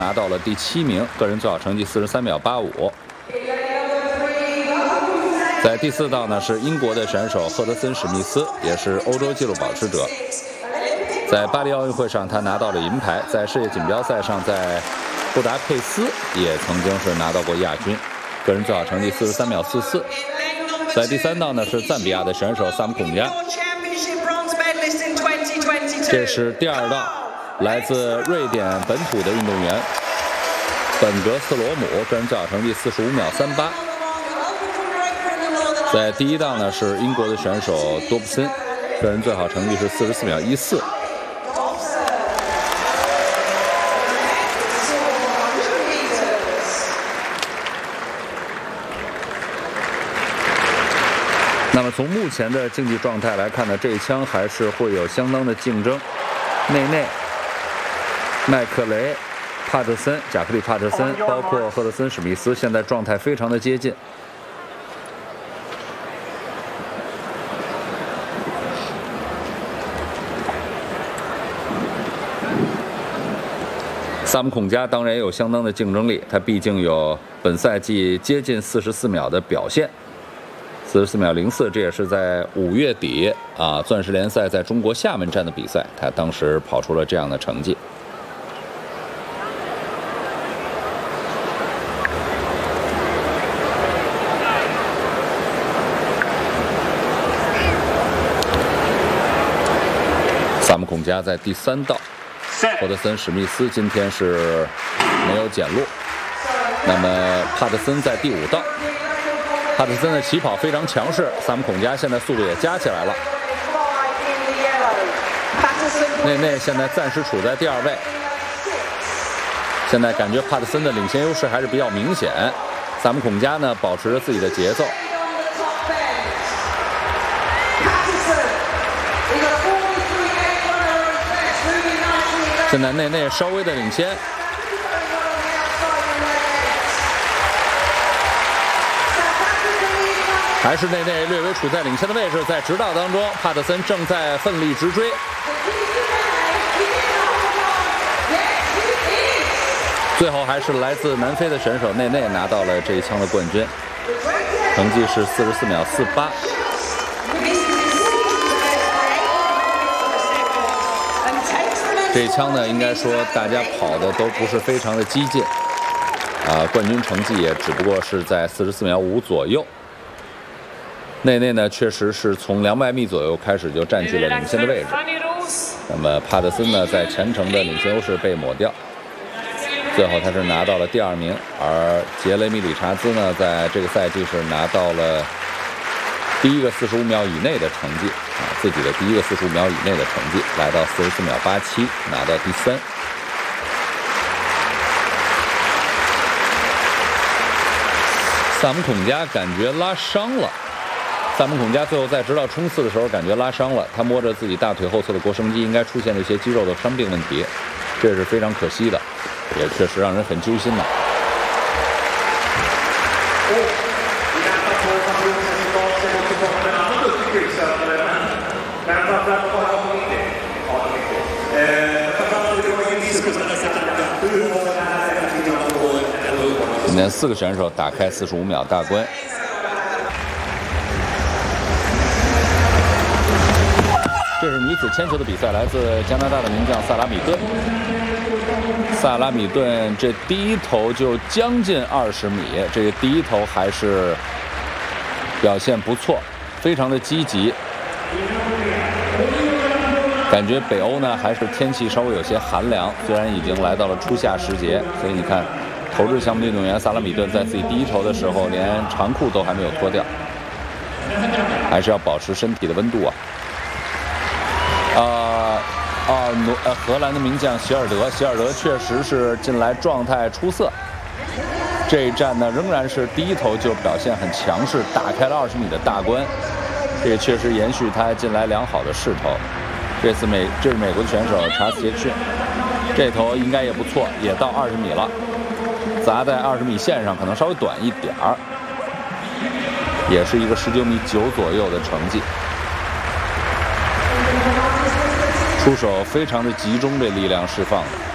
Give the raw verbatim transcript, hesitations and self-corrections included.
拿到了第七名，个人最好成绩四十三秒八五。在第四道呢是英国的选手赫德森·史密斯，也是欧洲纪录保持者。在巴黎奥运会上，他拿到了银牌；在世界锦标赛上，在布达佩斯也曾经是拿到过亚军，个人最好成绩四十三秒四四。在第三道呢是赞比亚的选手萨姆孔加，这是第二道，来自瑞典本土的运动员本格斯罗姆，个人最好成绩四十五秒三八。在第一道呢是英国的选手多布森，个人最好成绩是四十四秒一四。那么从目前的竞技状态来看呢，这一枪还是会有相当的竞争。内内、麦克雷、帕特森、贾克利·帕特森，包括赫德森·史密斯，现在状态非常的接近。萨姆孔加当然也有相当的竞争力，他毕竟有本赛季接近四十四秒的表现，四十四秒零四，这也是在五月底啊钻石联赛在中国厦门站的比赛，他当时跑出了这样的成绩。萨姆孔加在第三道。霍德森·史密斯今天是没有捡路，那么帕特森在第五道，帕特森的起跑非常强势，萨姆孔加现在速度也加起来了。内内现在暂时处在第二位，现在感觉帕特森的领先优势还是比较明显，萨姆孔加呢保持着自己的节奏。现在内内稍微的领先，还是内内略微处在领先的位置。在直道当中，帕特森正在奋力直追。最后还是来自南非的选手内内拿到了这一枪的冠军，成绩是四十四秒四八。这一枪呢，应该说大家跑的都不是非常的激进，啊，冠军成绩也只不过是在四十四秒五左右。内内呢，确实是从两百米左右开始就占据了领先的位置。那么帕特森呢，在前程的领先优势被抹掉，最后他是拿到了第二名，而杰雷米·理查兹呢，在这个赛季是拿到了第一个四十五秒以内的成绩啊，自己的第一个四十五秒以内的成绩，来到四十四秒八七，拿到第三。萨姆孔加感觉拉伤了，萨姆孔加最后在直道冲刺的时候感觉拉伤了，他摸着自己大腿后侧的腘绳肌，应该出现了一些肌肉的伤病问题，这是非常可惜的，也确实让人很揪心的。今天四个选手打开四十五秒大关。这是女子铅球的比赛，来自加拿大的名将萨拉米顿。萨拉米顿这第一投就将近二十米，这个第一投还是表现不错，非常的积极。感觉北欧呢还是天气稍微有些寒凉，虽然已经来到了初夏时节，所以你看投掷项目运动员萨拉米顿在自己第一投的时候，连长裤都还没有脱掉，还是要保持身体的温度啊。啊啊，挪呃，荷兰的名将席尔德，席尔德确实是近来状态出色。这一战呢，仍然是第一投就表现很强势，打开了二十米的大关，这也确实延续他近来良好的势头。这次美这是美国的选手查斯杰克逊，这投应该也不错，也到二十米了，砸在二十米线上，可能稍微短一点儿，也是一个十九米九左右的成绩。出手非常的集中，这力量释放的。